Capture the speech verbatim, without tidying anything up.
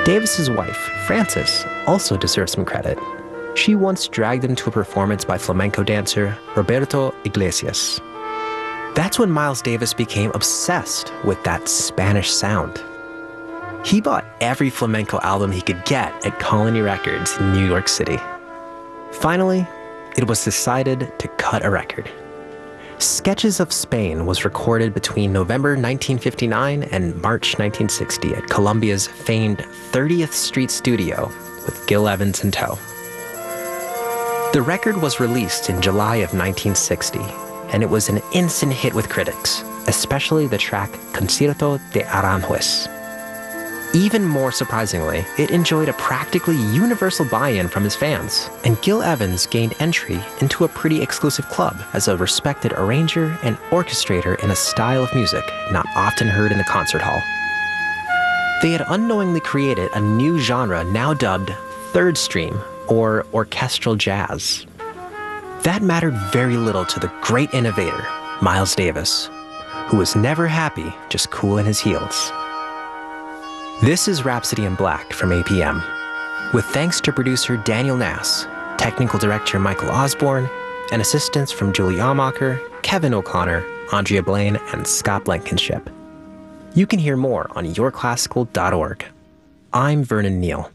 Davis's wife, Frances, also deserves some credit. She once dragged him to a performance by flamenco dancer Roberto Iglesias. That's when Miles Davis became obsessed with that Spanish sound. He bought every flamenco album he could get at Colony Records in New York City. Finally, it was decided to cut a record. Sketches of Spain was recorded between November nineteen fifty-nine and March nineteen sixty at Columbia's famed thirtieth Street studio with Gil Evans in tow. The record was released in July of nineteen sixty, and it was an instant hit with critics, especially the track Concierto de Aranjuez. Even more surprisingly, it enjoyed a practically universal buy-in from his fans, and Gil Evans gained entry into a pretty exclusive club as a respected arranger and orchestrator in a style of music not often heard in the concert hall. They had unknowingly created a new genre now dubbed third stream, or orchestral jazz. That mattered very little to the great innovator, Miles Davis, who was never happy just cooling his heels. This is Rhapsody in Black from A P M, with thanks to producer Daniel Nass, technical director Michael Osborne, and assistants from Julie Amacher, Kevin O'Connor, Andrea Blaine, and Scott Blankenship. You can hear more on your classical dot org. I'm Vernon Neal.